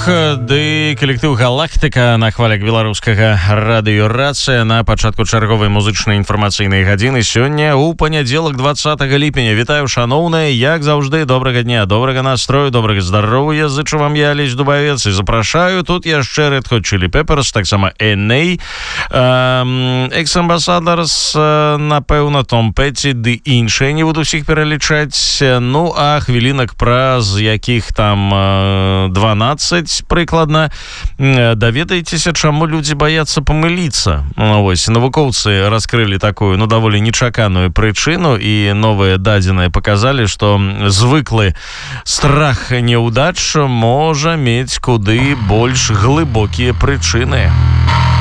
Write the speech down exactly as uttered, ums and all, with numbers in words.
ды калектыў «Галактыка» на хвалях беларускага радыёрацыя на пачатку чарговай музычнай інфармацыйнай гадзіны сёння ў панядзелак двадцатага ліпеня. Вітаю, шаноўныя, як заўжды, добрага дня, добрага настрою, добрага здароўя. Зычу вам я, Алесь Дубавец, і запрашаю тут яшчэ Red Hot Chili Peppers, таксама эн эй, Ex-Ambassadors, напэўна, Том Петти ды іншыя, не буду ўсіх пералічаць. Ну, а хвілінак праз якіх там дванаццаць прыкладна даведаецеся, чаму людзі баяцца памыліцца. Вось, навукоўцы раскрылі такую, ну, даволі нечаканую прычыну, і новыя дадзеныя паказалі, што звыклы страх няўдач можа мець куды больш глыбокія прычыны.